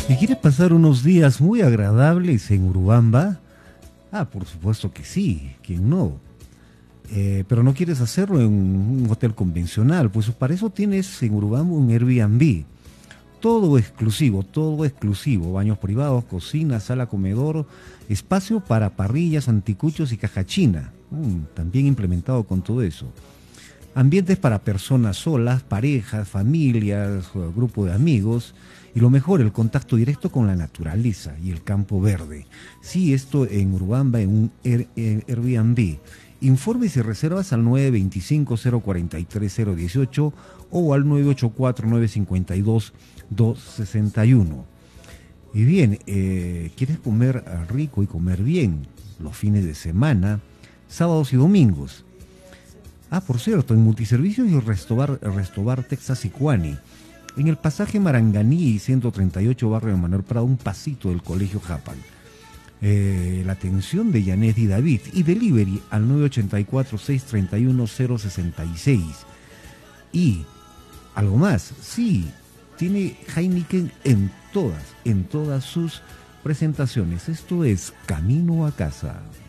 ¿Y quieres pasar unos días muy agradables en Urubamba? Ah, por supuesto que sí, ¿quién no? Pero no quieres hacerlo en un hotel convencional, pues para eso tienes en Urubamba un Airbnb. Todo exclusivo, baños privados, cocina, sala, comedor, espacio para parrillas, anticuchos y caja china. También implementado con todo eso. Ambientes para personas solas, parejas, familias, grupo de amigos. Y lo mejor, el contacto directo con la naturaleza y el campo verde. Sí, esto en Urubamba, en un Airbnb. Informes y reservas al 925-043-018 o al 984-952-261. Y bien, ¿quieres comer rico y comer bien los fines de semana, sábados y domingos? Ah, por cierto, en Multiservicios y Restobar Texas y Cuani, en el pasaje Maranganí 138, barrio de Manuel Prado, un pasito del Colegio Japan. La atención de Yanet y David y delivery al 984-631-066. Y algo más, sí, tiene Heineken en todas sus presentaciones. Esto es Camino a Casa.